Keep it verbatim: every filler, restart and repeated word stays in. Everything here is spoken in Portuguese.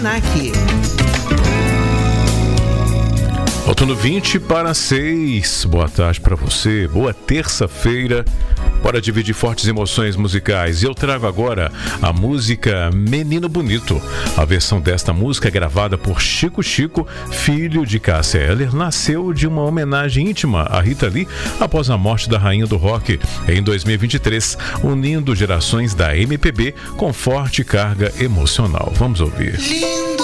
Aqui. Faltando vinte para seis. Boa tarde para você. Boa terça-feira. Bora dividir fortes emoções musicais. Eu trago agora a música Menino Bonito. A versão desta música é gravada por Chico Chico, filho de Cássia Eller. Nasceu de uma homenagem íntima a Rita Lee após a morte da rainha do rock em dois mil e vinte e três, unindo gerações da M P B com forte carga emocional. Vamos ouvir.